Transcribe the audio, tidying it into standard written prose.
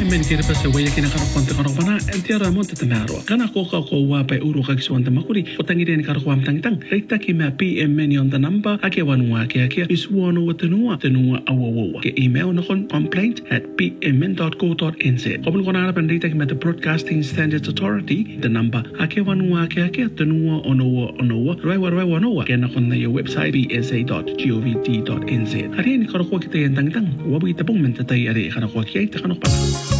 men kira pa sa waya kina karakonte karakwana entira monte tamaro. Kana ko wa pa uru kagsuan tamakuri. Utangi din karakwam tangtang. Rita kima PM men on the number. Ake wanwa ake is wano watanua awawa. Ke email na kon complaint@pmn.co.nz. Kopun ko na harapan rita kima the Broadcasting Standards Authority. The number ake wanwa ake tanua onowa. Raiwa wanowa. Kena kon na your website bsa.govt.nz. Hari ni karakwa kita yang tangtang. Wabu kita pong mentatay ari karakwa kaya ita kanok pala.